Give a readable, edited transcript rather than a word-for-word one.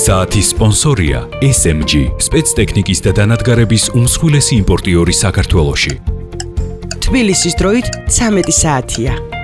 საათის სპონსორია SMG, სპეცტექნიკის და დანადგარების უმსხვილესი იმპორტიორი საქართველოში. თბილისის დროით 13 საათია.